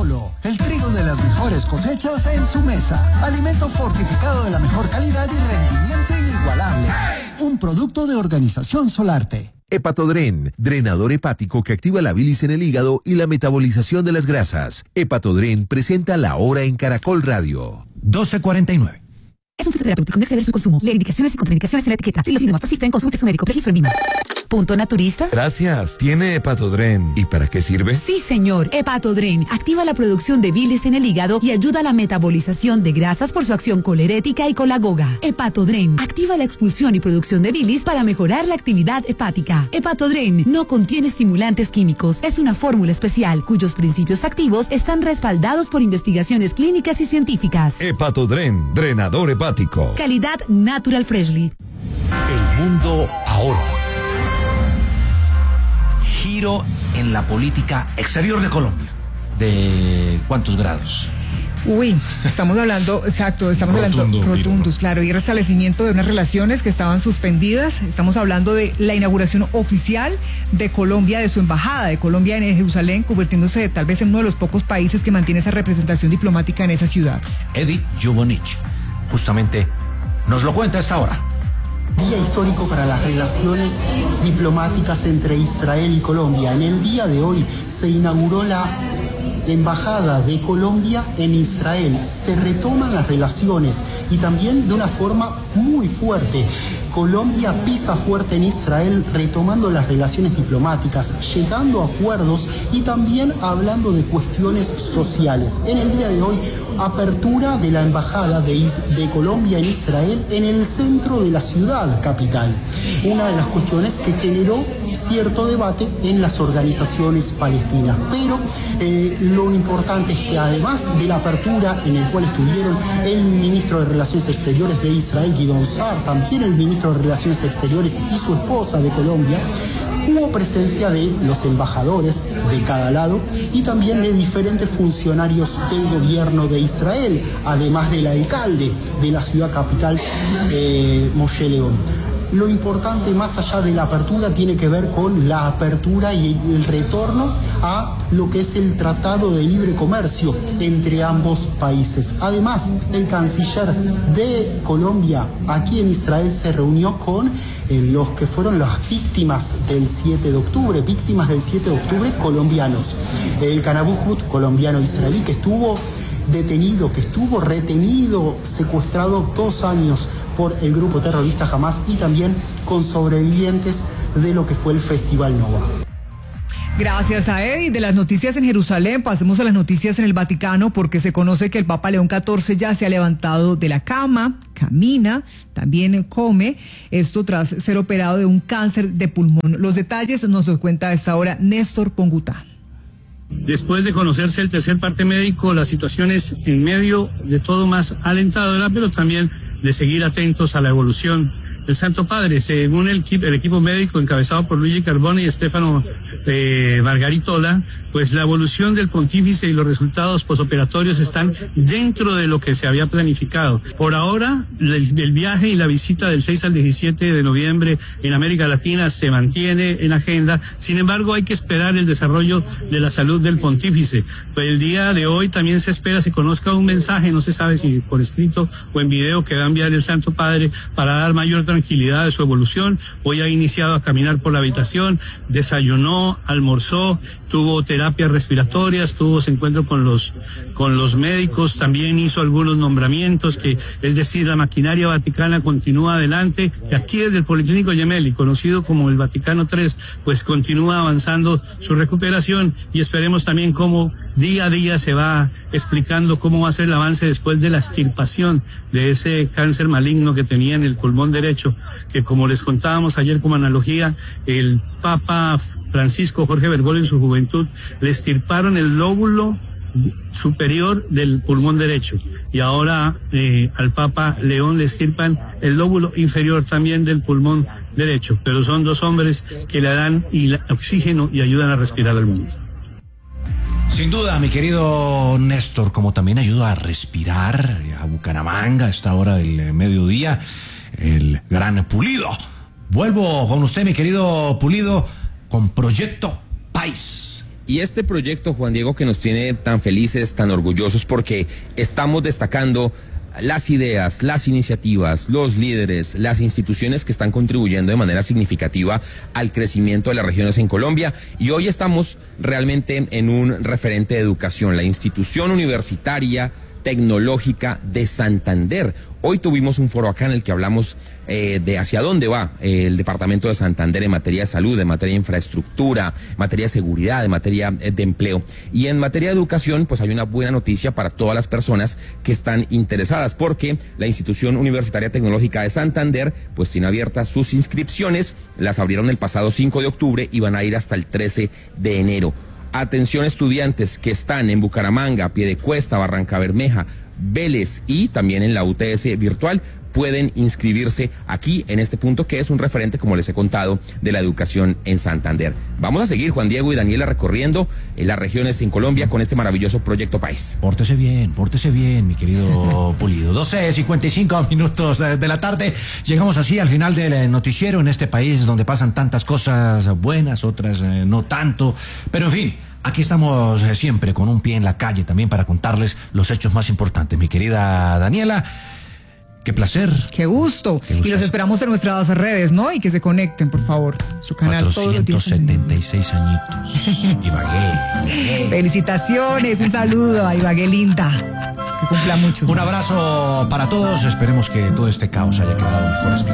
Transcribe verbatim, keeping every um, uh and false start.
Apolo, el trigo de las mejores cosechas en su mesa. Alimento fortificado de la mejor calidad y rendimiento inigualable. Un producto de Organización Solarte. Hepatodren, drenador hepático que activa la bilis en el hígado y la metabolización de las grasas. Hepatodren presenta La Hora en Caracol Radio. doce cuarenta y nueve. Es un fitoterapéutico, no exceder su consumo. Lee indicaciones y contraindicaciones en la etiqueta. Si los síntomas persisten, consulte a su médico. Registro en línea. ¿Punto naturista? Gracias. ¿Tiene Hepatodren? ¿Y para qué sirve? Sí, señor. Hepatodren activa la producción de bilis en el hígado y ayuda a la metabolización de grasas por su acción colerética y colagoga. Hepatodren activa la expulsión y producción de bilis para mejorar la actividad hepática. Hepatodren no contiene estimulantes químicos. Es una fórmula especial cuyos principios activos están respaldados por investigaciones clínicas y científicas. Hepatodren, drenador hepático. Calidad Natural Freshly. El mundo ahora. Giro en la política exterior de Colombia. ¿De cuántos grados? Uy, estamos hablando, exacto, estamos Rotundo, hablando rotundos, Piro. claro, y restablecimiento de unas relaciones que estaban suspendidas. Estamos hablando de la inauguración oficial de Colombia, de su embajada de Colombia en Jerusalén, convirtiéndose tal vez en uno de los pocos países que mantiene esa representación diplomática en esa ciudad. Edith Jubonich, justamente, nos lo cuenta a esta hora. Día histórico para las relaciones diplomáticas entre Israel y Colombia. En el día de hoy se inauguró la Embajada de Colombia en Israel. Se retoman las relaciones y también de una forma muy fuerte. Colombia pisa fuerte en Israel, retomando las relaciones diplomáticas, llegando a acuerdos y también hablando de cuestiones sociales. En el día de hoy, apertura de la Embajada de, Is- de Colombia en Israel en el centro de la ciudad capital. Una de las cuestiones que generó cierto debate en las organizaciones palestinas. Pero eh, lo importante es que además de la apertura en el cual estuvieron el ministro de Relaciones Exteriores de Israel, Guidón Saar, también el ministro de Relaciones Exteriores y su esposa de Colombia, hubo presencia de los embajadores de cada lado y también de diferentes funcionarios del gobierno de Israel, además del alcalde de la ciudad capital, eh, Moshe León. Lo importante, más allá de la apertura, tiene que ver con la apertura y el retorno a lo que es el Tratado de Libre Comercio entre ambos países. Además, el canciller de Colombia aquí en Israel se reunió con eh, los que fueron las víctimas del siete de octubre, víctimas del siete de octubre colombianos. El Canabujut colombiano israelí que estuvo detenido, que estuvo retenido, secuestrado dos años por el grupo terrorista Hamas y también con sobrevivientes de lo que fue el Festival Nova. Gracias a Eddie. De las noticias en Jerusalén, pasemos a las noticias en el Vaticano, porque se conoce que el Papa León catorce ya se ha levantado de la cama, camina, también come, esto tras ser operado de un cáncer de pulmón. Los detalles nos los cuenta a esta hora Néstor Pongutá. Después de conocerse el tercer parte médico, la situación es en medio de todo más alentadora, pero también de seguir atentos a la evolución del Santo Padre. Según el, el equipo médico encabezado por Luigi Carbone y Stefano eh, Margaritola, pues la evolución del pontífice y los resultados posoperatorios están dentro de lo que se había planificado. Por ahora, el, el viaje y la visita del seis al diecisiete de noviembre en América Latina se mantiene en agenda. Sin embargo, hay que esperar el desarrollo de la salud del pontífice. Pues el día de hoy también se espera se conozca un mensaje, no se sabe si por escrito o en video, que va a enviar el Santo Padre para dar mayor tranquilidad de su evolución. Hoy ha iniciado a caminar por la habitación, desayunó, almorzó, tuvo terapias respiratorias, tuvo ese encuentro con los con los médicos, también hizo algunos nombramientos, que es decir, la maquinaria vaticana continúa adelante. Y aquí desde el Policlínico Gemelli, conocido como el Vaticano tres, pues continúa avanzando su recuperación y esperemos también cómo día a día se va explicando cómo va a ser el avance después de la extirpación de ese cáncer maligno que tenía en el pulmón derecho, que como les contábamos ayer como analogía, el Papa Francisco Jorge Bergoglio en su juventud le extirparon el lóbulo superior del pulmón derecho y ahora eh, al Papa León le extirpan el lóbulo inferior también del pulmón derecho, pero son dos hombres que le dan oxígeno y ayudan a respirar al mundo. Sin duda, mi querido Néstor, como también ayuda a respirar a Bucaramanga a esta hora del mediodía, el gran Pulido. Vuelvo con usted, mi querido Pulido, con Proyecto País. Y este proyecto, Juan Diego, que nos tiene tan felices, tan orgullosos, porque estamos destacando las ideas, las iniciativas, los líderes, las instituciones que están contribuyendo de manera significativa al crecimiento de las regiones en Colombia. Y hoy estamos realmente en un referente de educación, la institución universitaria tecnológica de Santander. Hoy tuvimos un foro acá en el que hablamos eh, de hacia dónde va eh, el departamento de Santander en materia de salud, en materia de infraestructura, en materia de seguridad, en materia eh, de empleo. Y en materia de educación, pues hay una buena noticia para todas las personas que están interesadas, porque la institución universitaria tecnológica de Santander, pues tiene abiertas sus inscripciones, las abrieron el pasado cinco de octubre y van a ir hasta el trece de enero. Atención estudiantes que están en Bucaramanga, Piedecuesta, Barranca Bermeja, Vélez y también en la U T S virtual, pueden inscribirse aquí en este punto que es un referente, como les he contado, de la educación en Santander. Vamos a seguir, Juan Diego y Daniela, recorriendo en las regiones en Colombia con este maravilloso proyecto país. Pórtese bien, pórtese bien, mi querido Pulido. doce cincuenta y cinco minutos de la tarde. Llegamos así al final del noticiero en este país donde pasan tantas cosas buenas, otras eh, no tanto, pero en fin. Aquí estamos eh, siempre con un pie en la calle también para contarles los hechos más importantes. Mi querida Daniela, qué placer. Qué gusto. Qué y los esperamos en nuestras redes, ¿no? Y que se conecten, por favor. Su canal cuatrocientos setenta y seis añitos. Ibagué. Felicitaciones, un saludo a Ibagué linda. Que cumpla muchos. Un abrazo para todos. Esperemos que todo este caos haya quedado mejor explicado.